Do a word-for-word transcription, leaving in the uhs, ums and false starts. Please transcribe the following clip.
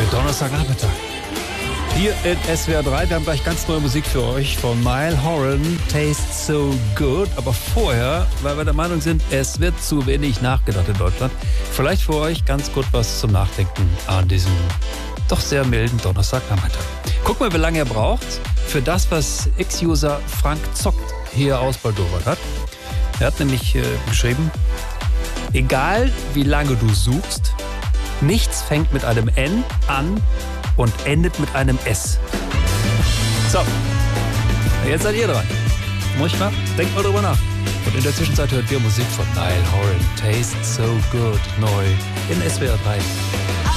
Donnerstagnachmittag. Hier in S W R drei, wir haben gleich ganz neue Musik für euch von Niall Horan, Tastes So Good. Aber vorher, weil wir der Meinung sind, es wird zu wenig nachgedacht in Deutschland, vielleicht für euch ganz kurz was zum Nachdenken an diesem doch sehr milden Donnerstagnachmittag. Guck mal, wie lange er braucht für das, was Ex-User Frank Zockt hier ausbaldowert hat. Er hat nämlich äh, geschrieben, egal wie lange du suchst, nichts fängt mit einem N an und endet mit einem S. So, jetzt seid ihr dran. Manchmal denkt mal drüber nach. Und in der Zwischenzeit hört ihr Musik von Niall Horan. Tastes So Good, neu in S W R drei.